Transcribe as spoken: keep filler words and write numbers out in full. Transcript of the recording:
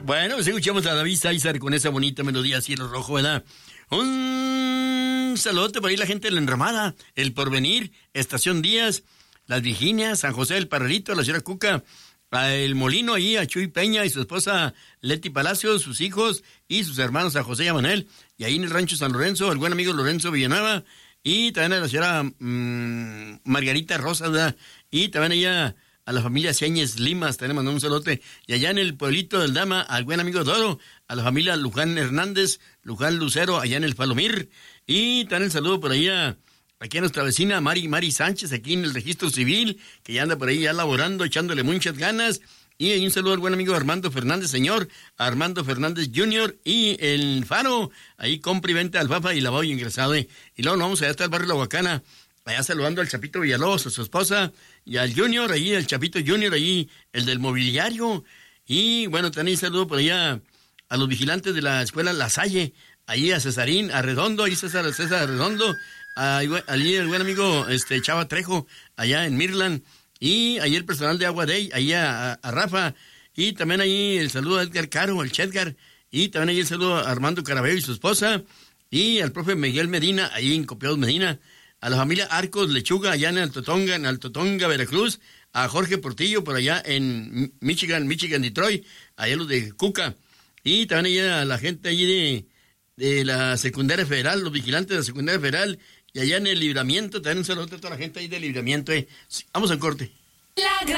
Bueno, pues escuchamos a David Sáizar con esa bonita melodía Cielo Rojo, ¿verdad? Un saludote por ahí la gente de La Enramada, El Porvenir, Estación Díaz, Las Virginias, San José del Parralito, la señora Cuca, a El Molino ahí, a Chuy Peña y su esposa Leti Palacios, sus hijos y sus hermanos a José y a Manuel, y ahí en el rancho San Lorenzo, el buen amigo Lorenzo Villanueva, y también a la señora mmm, Margarita Rosas, ¿verdad? Y también ella a la familia Señez Limas, también mandó un saludote, y allá en el pueblito del Dama, al buen amigo Doro, a la familia Luján Hernández, Luján Lucero, allá en el Palomir, y también el saludo por allá, aquí a nuestra vecina Mari, Mari Sánchez, aquí en el registro civil, que ya anda por ahí ya laborando, echándole muchas ganas, y un saludo al buen amigo Armando Fernández, señor, Armando Fernández junior, y el Faro, ahí compra y venta alfalfa y lavado y ingresado, y luego nos vamos allá hasta el barrio La Huacana, allá saludando al Chapito Villalobos, a su esposa, y al Junior, ahí, el Chapito Junior, ahí, el del mobiliario. Y bueno, también saludo por allá a los vigilantes de la escuela La Salle, ahí a Cesarín, a Redondo, ahí César, César Redondo, allí el buen amigo este Chava Trejo, allá en Mirland, y ahí el personal de Agua Day, ahí a, a, a Rafa, y también ahí el saludo a Edgar Caro, el Chedgar, y también ahí el saludo a Armando Carabello y su esposa, y al profe Miguel Medina, ahí en Copiados Medina, a la familia Arcos Lechuga, allá en Altotonga, en Altotonga, Veracruz, a Jorge Portillo, por allá en Michigan, Michigan, Detroit, allá los de Cuca, y también allá a la gente allí de, de la secundaria federal, los vigilantes de la secundaria federal, y allá en el Libramiento, también un saludo a toda la gente ahí del Libramiento. Eh. Vamos al corte. La